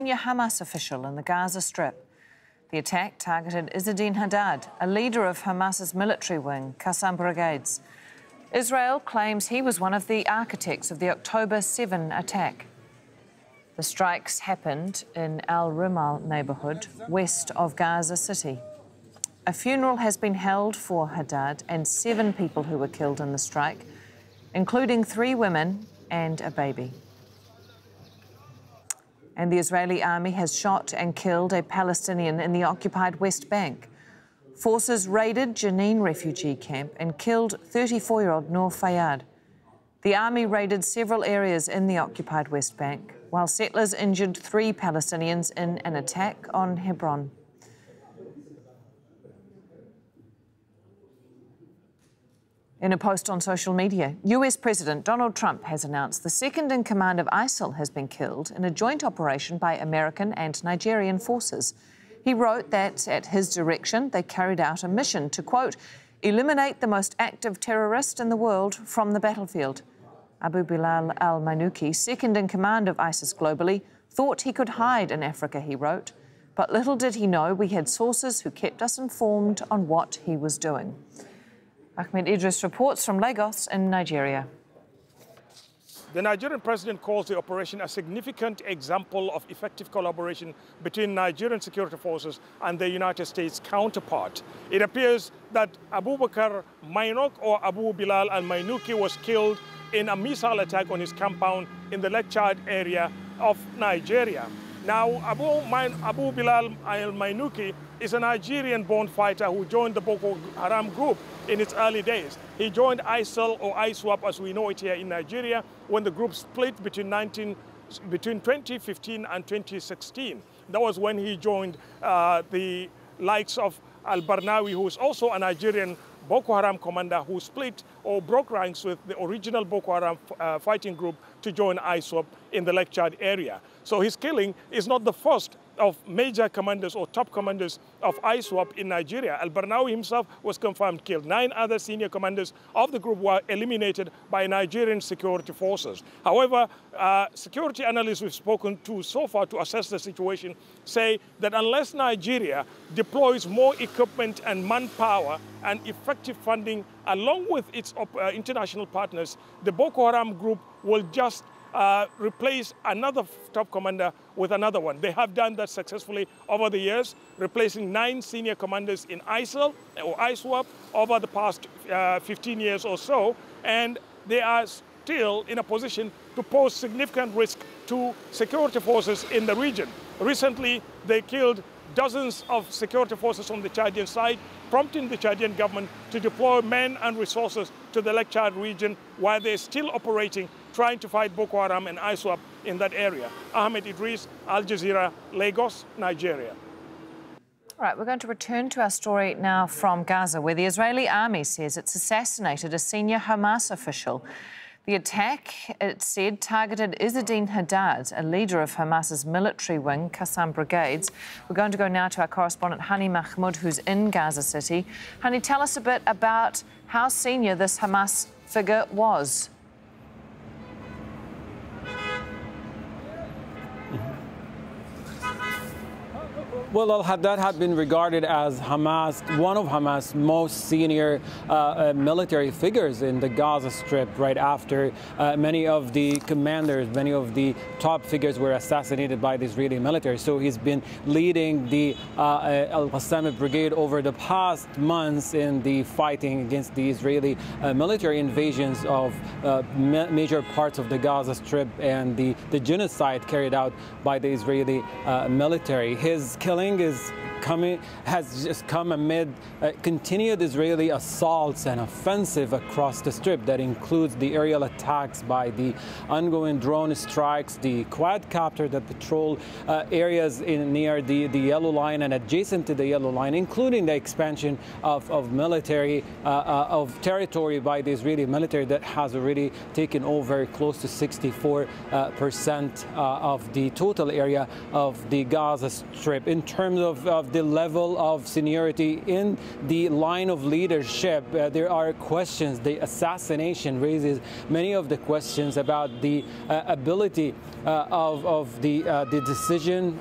Senior Hamas official in the Gaza Strip. The attack targeted Izzedine Haddad, a leader of Hamas's military wing, Qassam Brigades. Israel claims he was one of the architects of the October 7 attack. The strikes happened in Al Rimal neighbourhood, west of Gaza City. A funeral has been held for Haddad and 7 people who were killed in the strike, including 3 women and a baby. And the Israeli army has shot and killed a Palestinian in the occupied West Bank. Forces raided Jenin refugee camp and killed 34-year-old Noor Fayyad. The army raided several areas in the occupied West Bank, while settlers injured 3 Palestinians in an attack on Hebron. In a post on social media, US President Donald Trump has announced the second-in-command of ISIL has been killed in a joint operation by American and Nigerian forces. He wrote that, at his direction, they carried out a mission to, quote, eliminate the most active terrorist in the world from the battlefield. Abu Bilal al-Manuki, second-in-command of ISIS globally, thought he could hide in Africa, he wrote. But little did he know we had sources who kept us informed on what he was doing. Ahmed Idris reports from Lagos in Nigeria. The Nigerian president calls the operation a significant example of effective collaboration between Nigerian security forces and their United States counterpart. It appears that Abubakar Mainok or Abu Bilal al-Mainuki was killed in a missile attack on his compound in the Lake Chad area of Nigeria. Now, Abu Bilal al-Mainuki is a Nigerian-born fighter who joined the Boko Haram group in its early days. He joined ISIL or ISWAP as we know it here in Nigeria when the group split between 2015 and 2016. That was when he joined the likes of Al-Barnawi, who is also a Nigerian Boko Haram commander who split or broke ranks with the original Boko Haram fighting group to join ISWAP in the Lake Chad area. So his killing is not the first of major commanders or top commanders of ISWAP in Nigeria. Al-Barnawi himself was confirmed killed. 9 other senior commanders of the group were eliminated by Nigerian security forces. However, security analysts we've spoken to so far to assess the situation say that unless Nigeria deploys more equipment and manpower and effective funding along with its international partners, the Boko Haram group will just replace another top commander with another one. They have done that successfully over the years, replacing 9 senior commanders in ISIL or ISWAP over the past 15 years or so, and they are still in a position to pose significant risk to security forces in the region. Recently, they killed dozens of security forces on the Chadian side, prompting the Chadian government to deploy men and resources to the Lake Chad region while they're still operating, trying to fight Boko Haram and ISWAP in that area. Ahmed Idris, Al Jazeera, Lagos, Nigeria. All right, we're going to return to our story now from Gaza, where the Israeli army says it's assassinated a senior Hamas official. The attack, it said, targeted Izzedine Haddad, a leader of Hamas's military wing, Qassam Brigades. We're going to go now to our correspondent, Hani Mahmoud, who's in Gaza City. Hani, tell us a bit about how senior this Hamas figure was. Well, al-Haddad had been regarded as one of Hamas' most senior military figures in the Gaza Strip right after many of the commanders, many of the top figures were assassinated by the Israeli military. So he's been leading the Al-Qassam Brigade over the past months in the fighting against the Israeli military invasions of major parts of the Gaza Strip and the genocide carried out by the Israeli military. His killing has just come amid continued Israeli assaults and offensive across the Strip that includes the aerial attacks by the ongoing drone strikes, the quadcopter that patrol areas near the Yellow Line and adjacent to the Yellow Line, including the expansion of territory by the Israeli military that has already taken over close to 64% of the total area of the Gaza Strip. In terms of of the level of seniority in the line of leadership, there are questions. The assassination raises many of the questions about the ability of the decision